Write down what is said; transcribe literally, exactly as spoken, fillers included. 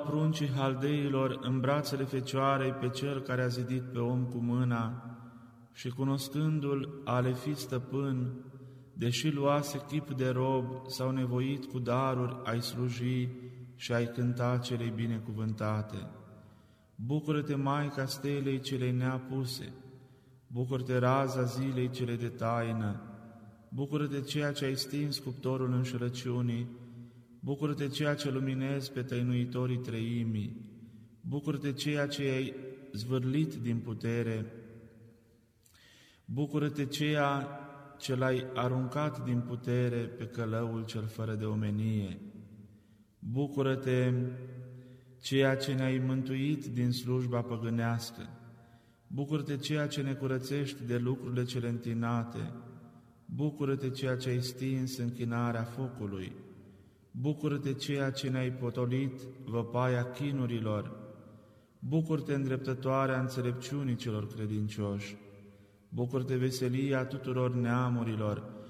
pruncii haldeilor în brațele Fecioarei pe Cel care a zidit pe om cu mâna și cunoscându-l a le fi stăpân, deși luase chip de rob, s-au nevoit cu daruri ai sluji și ai cânta celei binecuvântate. Bucură-te, Maica stelei celei neapuse, bucură-te, raza zilei cele de taină, bucură-te, ceea ce ai stins cuptorul înșelăciunii, bucură-te, ceea ce luminezi pe tăinuitorii treimii, bucură-te, ceea ce ai zvârlit din putere, bucură-te, ceea ce l-ai aruncat din putere pe călăul cel fără de omenie, bucură-te, ceea ce ne-ai mântuit din slujba păgânească, bucură-te, ceea ce ne curățești de lucrurile cele întinate, bucură-te, ceea ce ai stins închinarea focului, bucură-te, ceea ce ne-ai potolit văpaia chinurilor, bucură-te, îndreptătoarea înțelepciunii celor credincioși, bucură-te, veselia tuturor neamurilor,